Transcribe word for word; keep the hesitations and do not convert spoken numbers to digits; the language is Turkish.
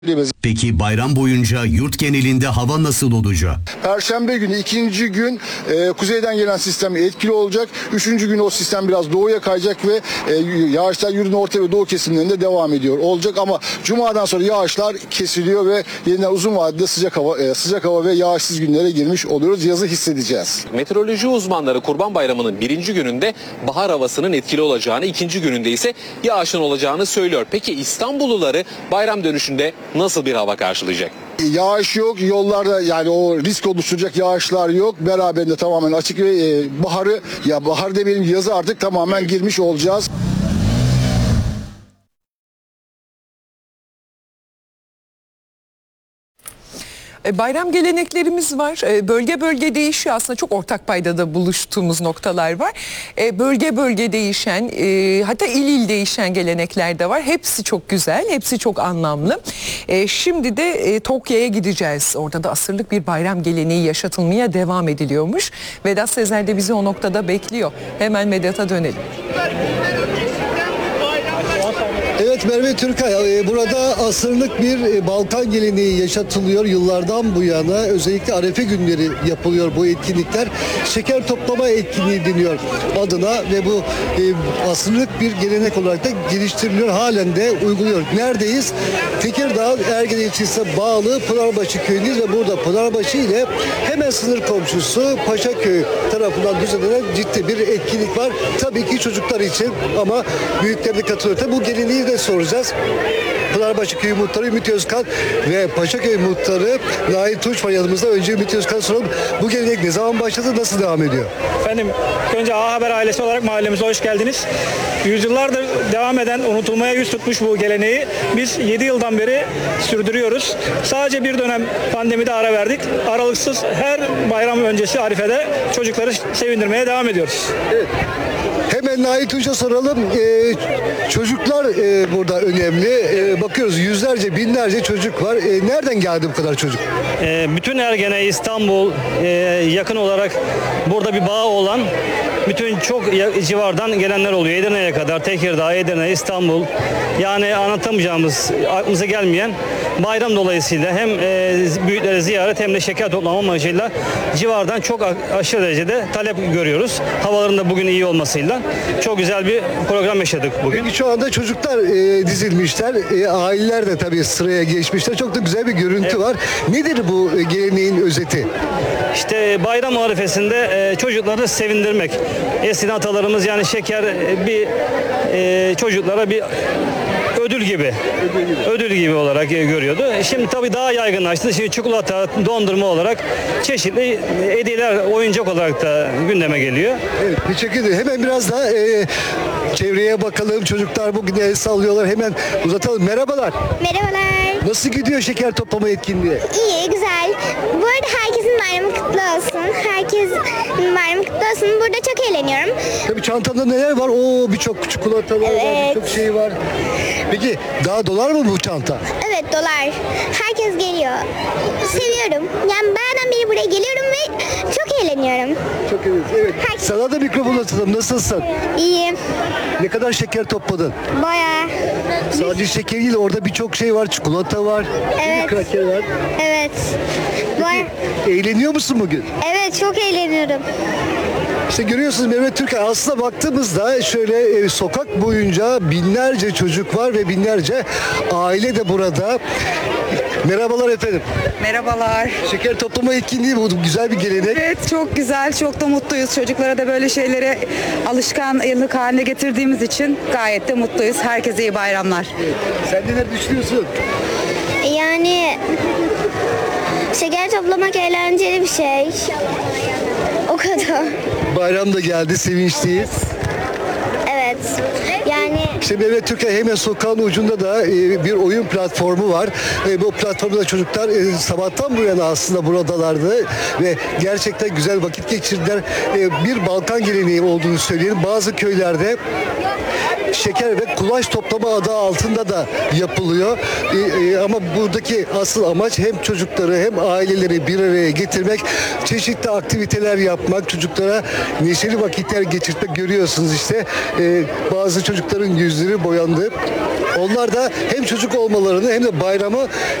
Peki bayram boyunca yurt genelinde hava nasıl olacak? Perşembe günü ikinci gün e, kuzeyden gelen sistem etkili olacak. Üçüncü gün o sistem biraz doğuya kayacak ve e, yağışlar yurdun orta ve doğu kesimlerinde devam ediyor olacak. Ama cumadan sonra yağışlar kesiliyor ve yeniden uzun vadede sıcak hava e, sıcak hava ve yağışsız günlere girmiş oluyoruz. Yazı hissedeceğiz. Meteoroloji uzmanları Kurban Bayramı'nın birinci gününde bahar havasının etkili olacağını, ikinci gününde ise yağışın olacağını söylüyor. Peki İstanbulluları bayram dönüşünde nasıl bir hava karşılayacak? Yağış yok, yollarda yani o risk oluşturacak yağışlar yok. Beraberinde tamamen açık ve e, baharı ya bahar demeyelim yazı artık tamamen girmiş olacağız. Bayram geleneklerimiz var. Bölge bölge değişiyor. Aslında çok ortak paydada buluştuğumuz noktalar var. Bölge bölge değişen, hatta il il değişen gelenekler de var. Hepsi çok güzel, hepsi çok anlamlı. Şimdi de Tokyo'ya gideceğiz. Orada da asırlık bir bayram geleneği yaşatılmaya devam ediliyormuş. Vedat Sezer de bizi o noktada bekliyor. Hemen Vedat'a dönelim. Evet Merve Türkay, burada asırlık bir Balkan geleneği yaşatılıyor yıllardan bu yana. Özellikle Arefe günleri yapılıyor bu etkinlikler. Şeker toplama etkinliği deniyor adına ve bu asırlık bir gelenek olarak da geliştiriliyor. Halen de uyguluyor. Neredeyiz? Tekirdağ Ergen ilçesine bağlı Pınarbaşı köyündeyiz ve burada Pınarbaşı ile hemen sınır komşusu Paşaköy tarafından düzenlenen ciddi bir etkinlik var. Tabii ki çocuklar için ama büyükler de katılıyor. Tabii bu geleneği de soracağız. Pınarbaşı Köyü Muhtarı Ümit Özkan ve Paşaköy Muhtarı Nail Tunç var yanımızda. Önce Ümit Özkan'a soralım. Bu gelenek ne zaman başladı, nasıl devam ediyor? Efendim, önce A Haber ailesi olarak mahallemize hoş geldiniz. Yüzyıllardır devam eden, unutulmaya yüz tutmuş bu geleneği biz yedi yıldan beri sürdürüyoruz. Sadece bir dönem pandemide ara verdik. Aralıksız her bayram öncesi Arife'de çocukları sevindirmeye devam ediyoruz. Evet. Hemen Nail Tunç'a soralım. Ee, çocuklar e, burada önemli. E, bakıyoruz yüzlerce, binlerce çocuk var. E, nereden geldi bu kadar çocuk? E, bütün Ergene, İstanbul e, yakın olarak burada bir bağı olan bütün çok civardan gelenler oluyor. Edirne'ye kadar, Tekirdağ, Edirne, İstanbul. Yani anlatamayacağımız, aklımıza gelmeyen bayram dolayısıyla hem e, büyükleri ziyaret hem de şeker toplama amacıyla civardan çok aşırı derecede talep görüyoruz. Havaların da bugün iyi olmasıyla çok güzel bir program yaşadık bugün. Peki şu anda çocuklar e, dizilmişler. E, aileler de tabii sıraya geçmişler. Çok da güzel bir görüntü evet. var. Nedir bu e, geleneğin özeti? İşte bayram arifesinde e, çocukları sevindirmek. Eskiden atalarımız yani şeker e, bir e, çocuklara bir ödül gibi, ödül gibi, ödül gibi olarak görüyordu. Şimdi tabii daha yaygınlaştı. Şimdi çikolata, dondurma olarak çeşitli hediyeler, oyuncak olarak da gündeme geliyor. Evet, teşekkür ederim. Hemen biraz daha e, çevreye bakalım. Çocuklar bugün el sallıyorlar. Hemen uzatalım. Merhabalar. Merhabalar. Nasıl gidiyor şeker toplama etkinliği? İyi, güzel. Bu arada herkesin bayramı kutlu olsun. Herkesin bayramı kutlu olsun. Burada çok eğleniyorum. Tabii çantada neler var? Oo, birçok çikolatalar Evet. var, birçok şey var. Peki daha dolar mı bu çanta? Evet, dolar. Herkes geliyor. Seviyorum. Yani bayağıdan beri buraya geliyorum ve çok eğleniyorum. Çok iyi. Evet. Herkes... Sana da mikrofon atalım. Nasılsın? İyiyim. Ne kadar şeker topladın? Bayağı. Sadece şeker değil, orada birçok şey var. Çikolata var. Evet. Kraker var. Evet. Var. Eğleniyor musun bugün? Evet, çok eğleniyorum. İşte görüyorsunuz Mehmet Türkay, aslında baktığımızda şöyle e, sokak boyunca binlerce çocuk var ve binlerce aile de burada. Merhabalar efendim. Merhabalar. Şeker toplama etkinliği bu, güzel bir gelenek. Evet, çok güzel, çok da mutluyuz. Çocuklara da böyle şeylere alışkanlık haline getirdiğimiz için gayet de mutluyuz. Herkese iyi bayramlar. Evet. Sen neler düşünüyorsun? Yani şeker toplamak eğlenceli bir şey. O kadar. Bayram da geldi, sevinçliyiz. Evet. Yani İşte Mehmet Türkay hemen sokağın ucunda da e, bir oyun platformu var. E, bu platformda çocuklar e, sabahtan bu yana aslında buradalardı ve gerçekten güzel vakit geçirdiler. E, bir Balkan geleneği olduğunu söyleyelim. Bazı köylerde şeker ve kulaç toplama adı altında da yapılıyor. E, e, ama buradaki asıl amaç hem çocukları hem aileleri bir araya getirmek, çeşitli aktiviteler yapmak, çocuklara neşeli vakitler geçirmek. Görüyorsunuz işte e, bazı çocukların yüzleri boyandı. Onlar da hem çocuk olmalarını hem de bayramı